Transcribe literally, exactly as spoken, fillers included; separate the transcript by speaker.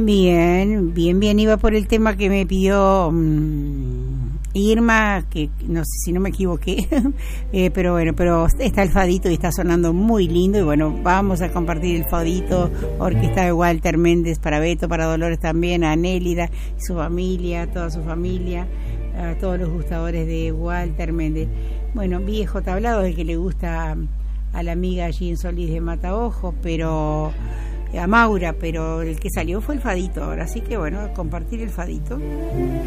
Speaker 1: Bien, bien, bien. Iba por el tema que me pidió um, Irma, que no sé si no me equivoqué, eh, pero bueno, pero está el fadito y está sonando muy lindo. Y bueno, vamos a compartir el fadito, orquesta de Walter Méndez para Beto, para Dolores también, a Nélida y su familia, toda su familia, a todos los gustadores de Walter Méndez. Bueno, viejo tablado del que le gusta a la amiga Jean Solís de Mataojo, pero a Maura, pero el que salió fue el fadito ahora, así que bueno, compartir el fadito.